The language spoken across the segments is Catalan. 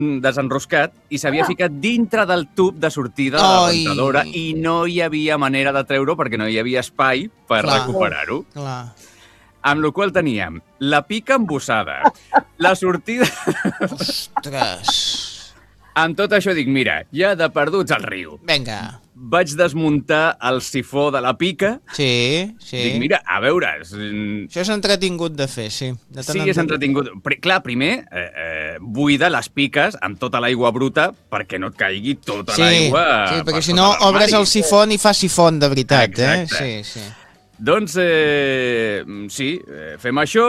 desenroscat i s'havia ficat dintre del tub de sortida de la rentadora i no hi havia manera de treure-ho perquè no hi havia espai per recuperar-ho. Amb la qual teníem la pica embossada, la sortida... Ostres! Amb tot això dic, mira, ja de perduts al riu. Vinga. Vaig desmuntar el sifó de la pica. Sí. Dic, mira, a veure... Això és entretingut de fer, sí. Sí, és entretingut. Clar, primer, buida les piques amb tota l'aigua bruta perquè no et caigui tota l'aigua... Sí, perquè si no obres el sifon i fa sifon de veritat, Exacte. Sí. Doncs, sí, fem això...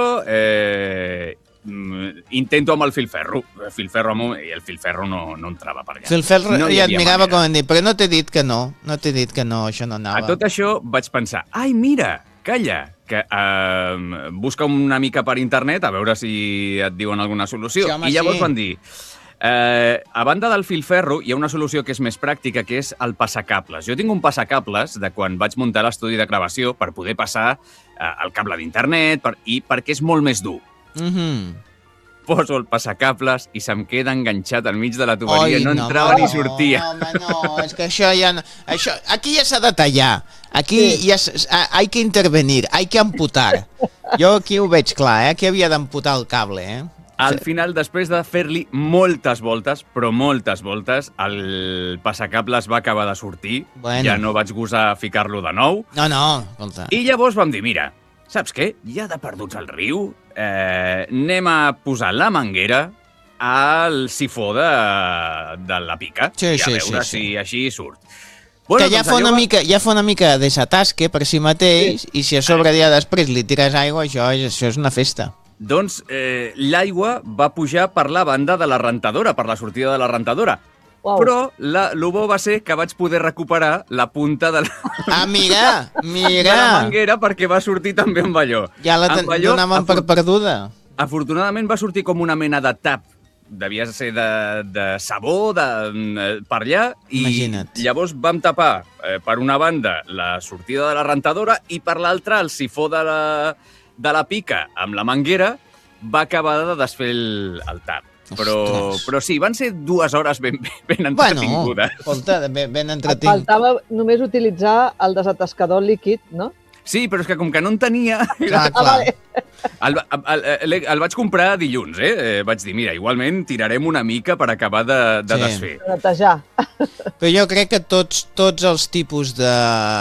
intento amb el filferro. I el filferro no entrava per allà. Filferro ja et mirava com a dir, però no t'he dit que no. No t'he dit que no, això no anava. A tot això vaig pensar, ai, mira, calla, que busca una mica per internet a veure si et diuen alguna solució. Sí, home, i llavors van dir, a banda del filferro, hi ha una solució que és més pràctica, que és el passacables. Jo tinc un passacables de quan vaig muntar l'estudi de gravació per poder passar el cable d'internet i perquè és molt més dur. Poso el passacables i se'm queda enganxat al mig de la tuberia. No entrava ni sortia. No, és que això ja... Aquí ja s'ha de tallar. Aquí ja hay que intervenir, hay que amputar. Jo aquí ho veig clar, aquí havia d'amputar el cable, Al final, després de fer-li moltes voltes, però moltes voltes, el passacables va acabar de sortir. Ja no vaig gosar ficar-lo de nou. No, escolta. I llavors vam dir, mira, saps què? Ja de perduts al riu, anem a posar la manguera al sifó de la pica i a veure si així surt. Que ja fa una mica de s'atasque per si mateix i si a sobre ja després li tires aigua, això és una festa. Doncs l'aigua va pujar per la banda de la rentadora, per la sortida de la rentadora. Wow. Però el bo va ser que vaig poder recuperar la punta de la... mira! De la manguera perquè va sortir també amb allò. Ja la donàvem per perduda. Afortunadament va sortir com una mena de tap. Devia ser de sabó per allà. Imagina't. I llavors vam tapar per una banda la sortida de la rentadora i per l'altra el sifó de la pica amb la manguera va acabar de desfer el tap. Però sí, van ser 2 hores ben entretingudes. Escolta, ben entretingudes. Faltava només utilitzar el desatascador líquid, no? Sí, però és que com que no en tenia... Clar. El vaig comprar dilluns, Vaig dir, mira, igualment tirarem una mica per acabar de desfer. De netejar. Però jo crec que tots els tipus de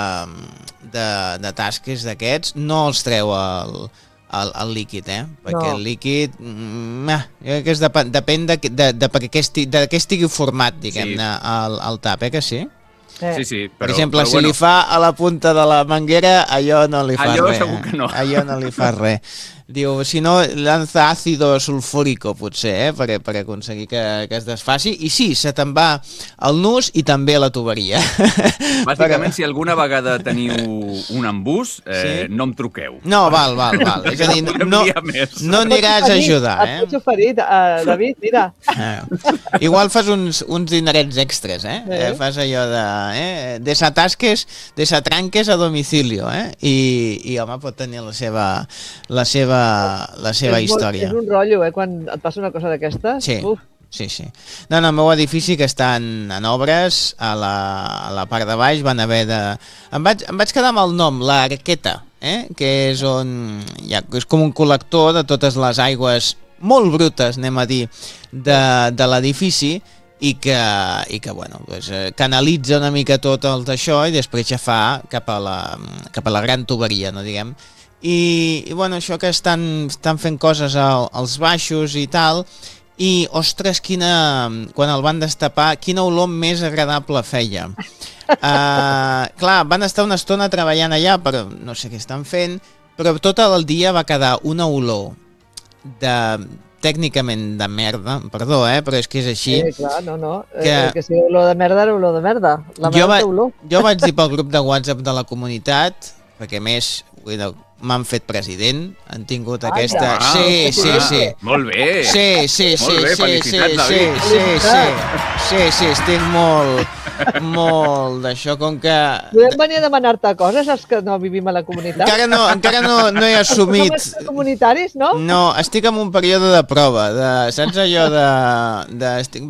tasques d'aquests no els treu el líquid, perquè el líquid jo crec que depèn de què estigui format, diguem-ne, el tap, que sí? Sí, per exemple, si li fa a la punta de la manguera, allò no li fa res. Allò segur que no. Allò no li fa res. Diu, si no, lanza àcido sulfúrico, potser, per aconseguir que es desfaci. I sí, se te'n va el nus i també la tuberia. Bàsicament, si alguna vegada teniu un embús, no em truqueu. No, val. És a dir, no aniràs a ajudar. Et pots oferir, David, mira. Igual fas uns dinerets extras, Fas allò de desatasques, desatranques a domicilio, I home, pot tenir la seva història. És un rotllo, quan et passa una cosa d'aquestes. Sí. No, el meu edifici, que està en obres, a la part de baix van haver de... Em vaig quedar amb el nom, la Arqueta, que és és com un col·lector de totes les aigües molt brutes, anem a dir, de l'edifici, i que bueno, canalitza una mica tot el d'això i després ja fa cap a la gran tuberia, no diguem. I bueno, això que estan fent coses als baixos i tal, i ostres, quan el van destapar, quina olor més agradable feia. Clar, van estar una estona treballant allà, però no sé què estan fent, però tot el dia va quedar una olor tècnicament de merda, perdó, però és que és així. Clar, no. Que si olor de merda era olor de merda. La merda té olor. Jo vaig dir pel grup de WhatsApp de la comunitat, perquè a més m'han fet president, han tingut Ah, aquesta... ja. Sí. Molt bé. Sí, Molt bé, felicitats, David. sí, estic molt d'això, com que... Podem venir a demanar-te coses, els que no vivim a la comunitat? Encara no he assumit... Som comunitaris, no? No, estic en un període de prova, saps allò de estic